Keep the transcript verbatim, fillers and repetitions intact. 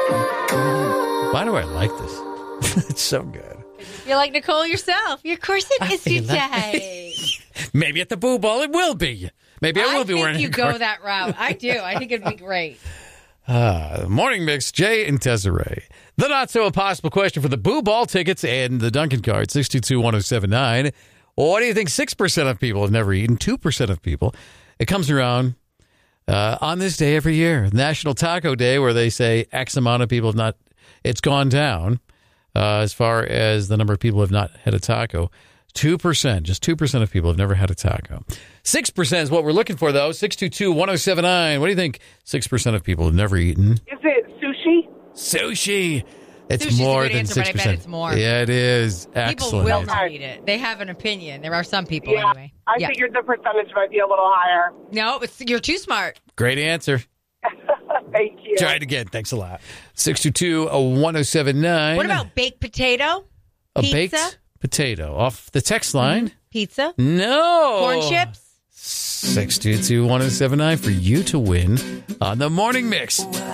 Why do I like this? It's so good. You're like Nicole yourself. Of course it I is feel today. Maybe at the Boo Ball it will be. Maybe I will I be think wearing you a go that route. I do. I think it'd be great. Uh, morning mix, Jay and Desiree. The not so impossible question for the Boo Ball tickets and the Dunkin' card, six two two, one oh seven nine. What do you think? six percent of people have never eaten, two percent of people. It comes around uh, on this day every year, National Taco Day, where they say X amount of people have not, it's gone down uh, as far as the number of people who have not had a taco. two percent, just two percent of people have never had a taco. six percent is what we're looking for, though. six two two, one oh seven nine. What do you think? six percent of people have never eaten. Is it sushi? Sushi. It's Sushi's more a good than answer, six but I percent. bet it's more. Yeah, it is. Excellent. People will answer. not eat it. They have an opinion. There are some people, Yeah, anyway. I Yeah. figured the percentage might be a little higher. No, it's, you're too smart. Great answer. Thank you. Try it again. Thanks a lot. six two two, one oh seven nine. What about baked potato? a pizza? baked potato? Off the text line? Pizza? No. Corn chips? six two two, one oh seven nine for you to win on the Morning Mix.